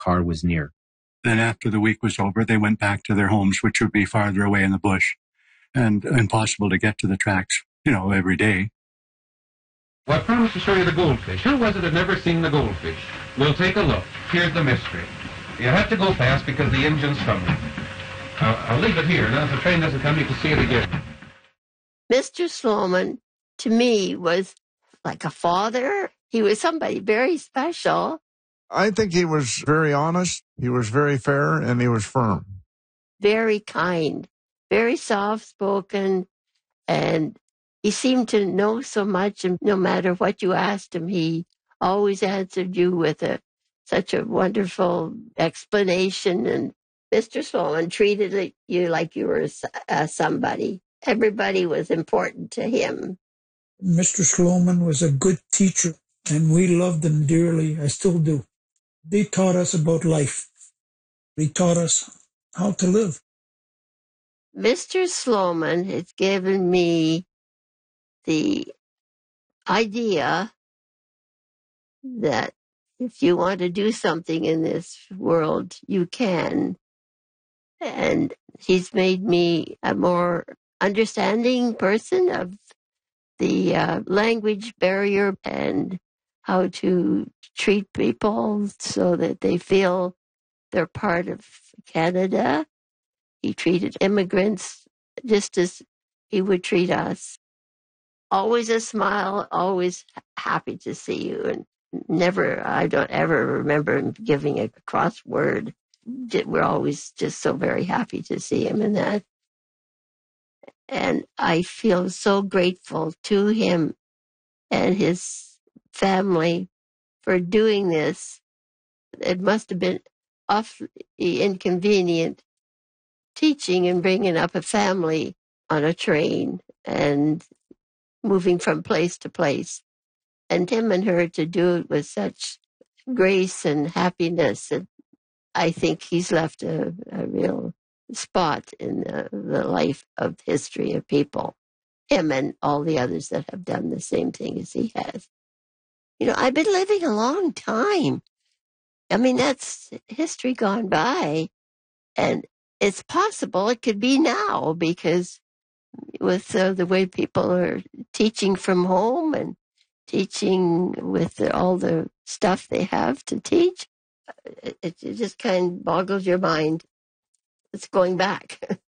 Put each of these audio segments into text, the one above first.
car was near. Then after the week was over, they went back to their homes, which would be farther away in the bush and impossible to get to the tracks, every day. Well, I promised to show you the goldfish. Who was it that never seen the goldfish? We'll take a look. Here's the mystery. You have to go fast because the engine's coming. I'll leave it here. Now, if the train doesn't come, you can see it again. Mr. Sloman, to me, was like a father. He was somebody very special. I think he was very honest, he was very fair, and he was firm. Very kind, very soft-spoken, and he seemed to know so much, and no matter what you asked him, he always answered you with such a wonderful explanation. And Mr. Sloman treated you like you were somebody. Everybody was important to him. Mr. Sloman was a good teacher, and we loved him dearly. I still do. They taught us about life. They taught us how to live. Mr. Sloman has given me the idea that if you want to do something in this world, you can. And he's made me a more understanding person of the language barrier and how to treat people so that they feel they're part of Canada. He treated immigrants just as he would treat us. Always a smile, always happy to see you. And I don't ever remember him giving a cross word. We're always just so very happy to see him in that. And I feel so grateful to him and his family for doing this. It must have been awfully inconvenient teaching and bringing up a family on a train and moving from place to place. And him and her to do it with such grace and happiness. And I think he's left a real spot in the life of history of people. Him and all the others that have done the same thing as he has. I've been living a long time. I mean, that's history gone by. And it's possible it could be now because with the way people are teaching from home and teaching with all the stuff they have to teach, it just kind of boggles your mind. It's going back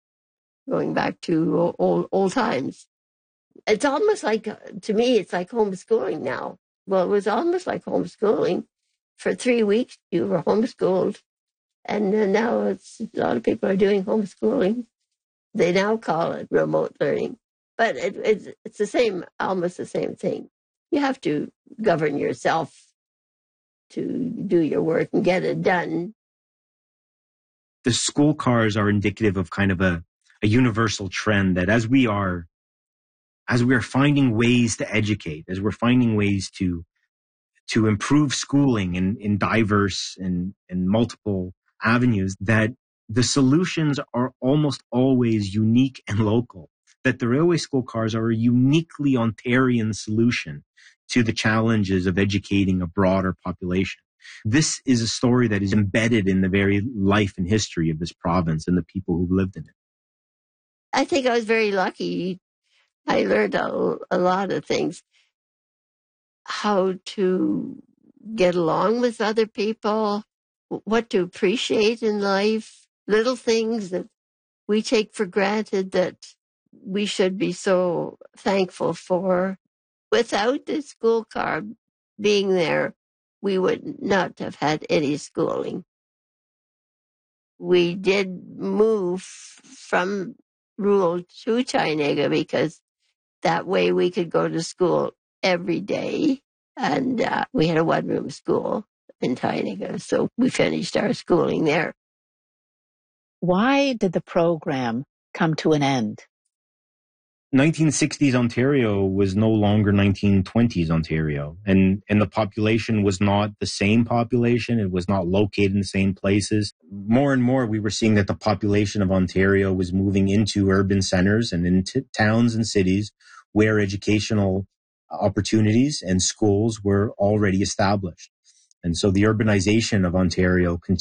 to old times. It's almost like, to me, it's like homeschooling now. Well, it was almost like homeschooling. For 3 weeks, you were homeschooled. And now a lot of people are doing homeschooling. They now call it remote learning. But it's the same, almost the same thing. You have to govern yourself to do your work and get it done. The school cars are indicative of kind of a universal trend that as we are finding ways to educate, as we're finding ways to improve schooling in diverse and multiple avenues, that the solutions are almost always unique and local, that the railway school cars are a uniquely Ontarian solution to the challenges of educating a broader population. This is a story that is embedded in the very life and history of this province and the people who lived in it. I think I was very lucky. I learned a lot of things. How to get along with other people, what to appreciate in life, little things that we take for granted that we should be so thankful for. Without the school car being there, we would not have had any schooling. We did move from rural to Chinaga because that way we could go to school every day. And we had a one-room school in Chinaga, so we finished our schooling there. Why did the program come to an end? 1960s Ontario was no longer 1920s Ontario, and the population was not the same population. It was not located in the same places. More and more, we were seeing that the population of Ontario was moving into urban centers and into towns and cities where educational opportunities and schools were already established. And so the urbanization of Ontario continued